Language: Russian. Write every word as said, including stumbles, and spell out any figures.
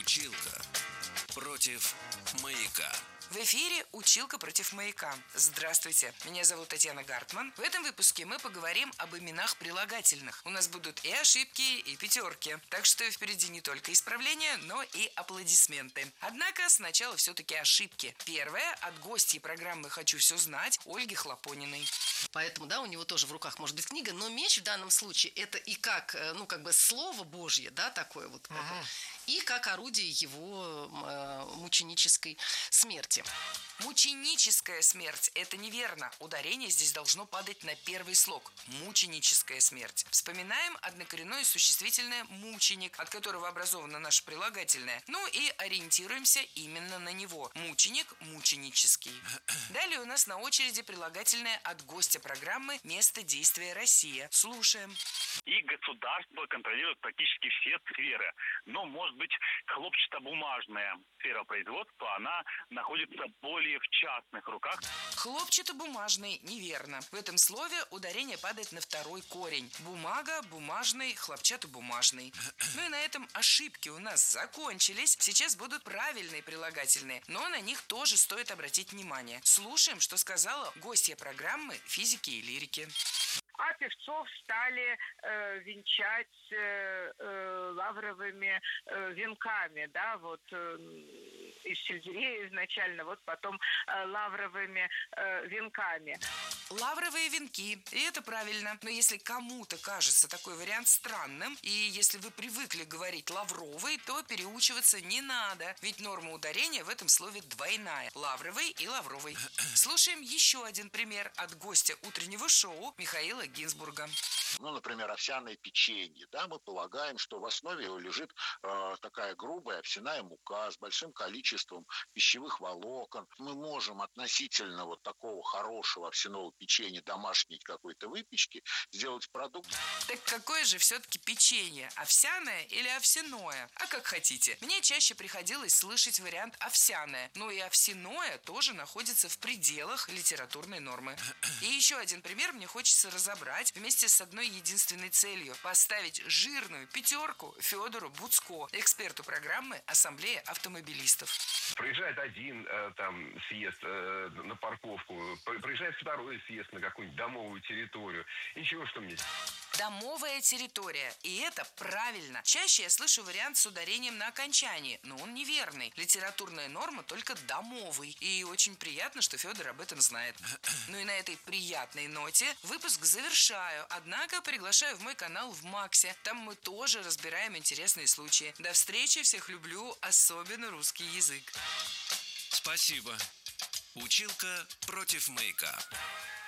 Училка против маяка. В эфире «Училка против маяка». Здравствуйте, меня зовут Татьяна Гартман. В этом выпуске мы поговорим об именах прилагательных. У нас будут и ошибки, и пятерки. Так что впереди не только исправления, но и аплодисменты. Однако сначала все-таки ошибки. Первая от гостьей программы «Хочу все знать» Ольги Хлопониной. Поэтому, да, у него тоже в руках может быть книга, но меч в данном случае это и как, ну, как бы слово Божье, да, такое вот, ага. И как орудие его э, мученической смерти. Мученическая смерть – это неверно. Ударение здесь должно падать на первый слог. Мученическая смерть. Вспоминаем однокоренное существительное «мученик», от которого образовано наше прилагательное. Ну и ориентируемся именно на него. Мученик – мученический. Далее у нас на очереди прилагательное от гостя программы «Место действия Россия». Слушаем. И государство контролирует практически все сферы. Но, может быть, хлопчатобумажная сфера производства, она находится более в частных руках. Хлопчатобумажный – неверно. В этом слове ударение падает на второй корень. Бумага, бумажный, хлопчатобумажный. Ну и на этом ошибки у нас закончились. Сейчас будут правильные прилагательные, но на них тоже стоит обратить внимание. Слушаем, что сказала гостья программы «Физики и лирики». А певцов стали э, венчать э, э, лавровыми э, венками, да, вот э, из сельдерея изначально, вот потом э, лавровыми э, венками. Лавровые венки, и это правильно. Но если кому-то кажется такой вариант странным, и если вы привыкли говорить лавровый, то переучиваться не надо, ведь норма ударения в этом слове двойная. Лавровый и лавровый. Слушаем еще один пример от гостя утреннего шоу Михаила Гинзбурга. Ну, например, овсяное печенье. Да, мы полагаем, что в основе его лежит э, такая грубая овсяная мука с большим количеством пищевых волокон. Мы можем относительно вот такого хорошего овсяного печенья, домашней какой-то выпечки, сделать продукт. Так какое же все-таки печенье? Овсяное или овсяное? А как хотите. Мне чаще приходилось слышать вариант овсяное. Но и овсяное тоже находится в пределах литературной нормы. И еще один пример мне хочется разобрать вместе с одной единственной целью – поставить жирную пятерку Федору Буцко, эксперту программы «Ассамблея автомобилистов». Проезжает один э, там съезд э, на парковку, проезжает второй съезд на какую-нибудь домовую территорию. Ничего, что мне... Домовая территория. И это правильно. Чаще я слышу вариант с ударением на окончании, но он неверный. Литературная норма только домовый. И очень приятно, что Федор об этом знает. Ну и на этой приятной ноте выпуск завершаю. Однако приглашаю в мой канал в Максе. Там мы тоже разбираем интересные случаи. До встречи. Всех люблю. Особенно русский язык. Спасибо. Училка против маяка.